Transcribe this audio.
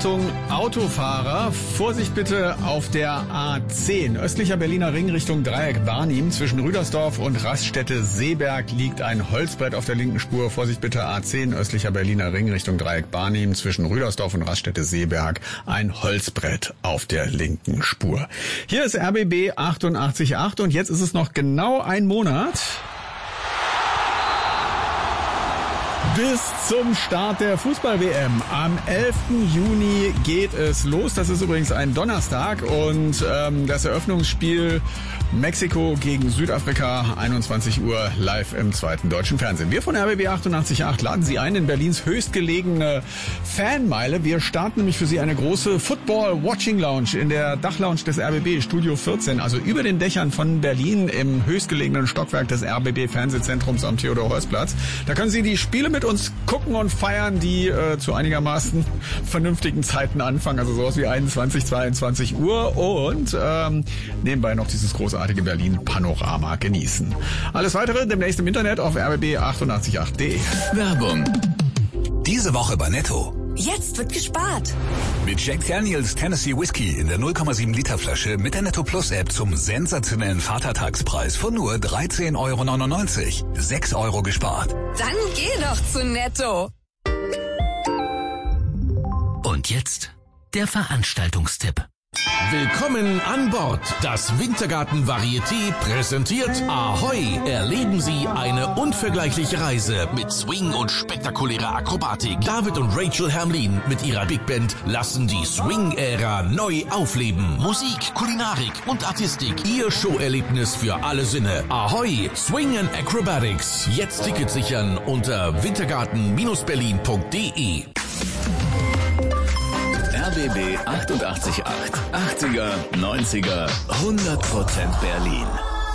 Achtung, Autofahrer, Vorsicht bitte auf der A10. Östlicher Berliner Ring Richtung Dreieck Barnim. Zwischen Rüdersdorf und Raststätte-Seeberg liegt ein Holzbrett auf der linken Spur. Vorsicht bitte A10, östlicher Berliner Ring Richtung Dreieck Barnim. Zwischen Rüdersdorf und Raststätte-Seeberg ein Holzbrett auf der linken Spur. Hier ist RBB 88.8 und jetzt ist es noch genau ein Monat bis zum Start der Fußball-WM. Am 11. Juni geht es los. Das ist übrigens ein Donnerstag und das Eröffnungsspiel Mexiko gegen Südafrika, 21 Uhr live im zweiten deutschen Fernsehen. Wir von RBB 88.8 laden Sie ein in Berlins höchstgelegene Fanmeile. Wir starten nämlich für Sie eine große Football-Watching-Lounge in der Dachlounge des RBB, Studio 14, also über den Dächern von Berlin im höchstgelegenen Stockwerk des RBB-Fernsehzentrums am Theodor-Heuss-Platz. Da können Sie die Spiele mit uns gucken und feiern, die zu einigermaßen vernünftigen Zeiten anfangen, also sowas wie 21, 22 Uhr und nebenbei noch dieses großartige Berlin-Panorama genießen. Alles weitere demnächst im Internet auf rbb888.de. Werbung. Diese Woche bei Netto. Jetzt wird gespart. Mit Jack Daniels Tennessee Whiskey in der 0,7 Liter Flasche mit der Netto Plus App zum sensationellen Vatertagspreis von nur 13,99 €. 6 € gespart. Dann geh doch zu Netto. Und jetzt der Veranstaltungstipp. Willkommen an Bord. Das Wintergarten Varieté präsentiert Ahoi. Erleben Sie eine unvergleichliche Reise mit Swing und spektakulärer Akrobatik. David und Rachel Hermlin mit ihrer Big Band lassen die Swing-Ära neu aufleben. Musik, Kulinarik und Artistik. Ihr Showerlebnis für alle Sinne. Ahoi, Swing and Acrobatics. Jetzt Tickets sichern unter wintergarten-berlin.de. RBB 88.8. 80er, 90er, 100% Berlin.